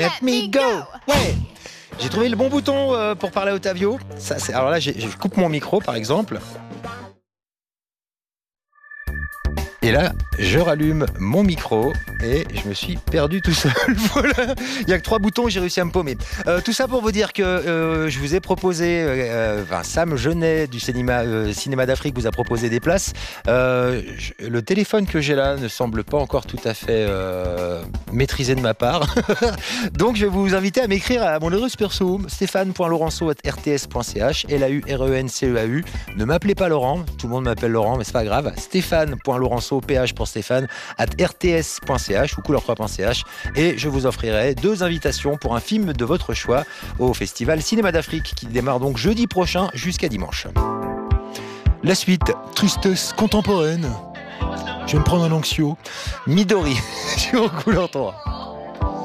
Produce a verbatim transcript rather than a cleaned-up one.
Let me go. Ouais. J'ai trouvé le bon bouton euh, pour parler à Ottavio. Ça, c'est... Alors là, j'ai... je coupe mon micro, par exemple. Et là, je rallume mon micro et je me suis perdu tout seul. Voilà, il n'y a que trois boutons, j'ai réussi à me paumer. Euh, tout ça pour vous dire que euh, je vous ai proposé, euh, enfin, Sam Genet du cinéma, euh, cinéma d'Afrique vous a proposé des places. Euh, je, le téléphone que j'ai là ne semble pas encore tout à fait euh, maîtrisé de ma part. Donc je vais vous inviter à m'écrire à mon adresse perso, stéphane point laurenceau arobase r t s point c h, L A U R E N C E A U. Ne m'appelez pas Laurent, tout le monde m'appelle Laurent, mais c'est pas grave. stéphane point laurenceau, P H pour Stéphane, at r t s point c h ou couleur trois point c h, et je vous offrirai deux invitations pour un film de votre choix au Festival Cinéma d'Afrique qui démarre donc jeudi prochain jusqu'à dimanche. La suite, tristesse contemporaine. Je vais me prendre un anxio. Midori sur couleur trois.